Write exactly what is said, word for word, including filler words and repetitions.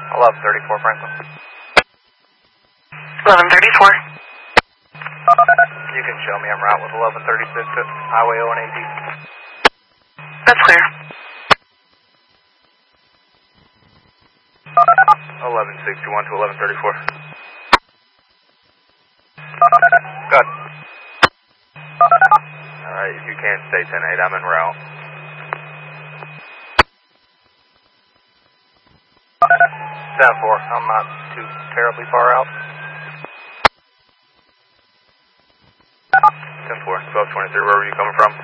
eleven thirty-four Franklin. eleven thirty-four. You can show me en route with eleven thirty-six at Highway O and A D. That's clear. eleven sixty-one to eleven thirty-four. Good. Alright, if you can stay ten eight, I'm en route. ten four, I'm not too terribly far out. ten four, twelve twenty-three, where were you coming from?